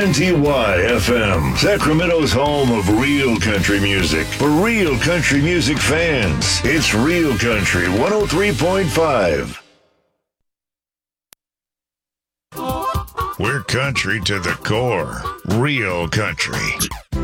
KNTY FM, Sacramento's home of real country music. For real country music fans, it's Real Country 103.5. We're country to the core. Real country.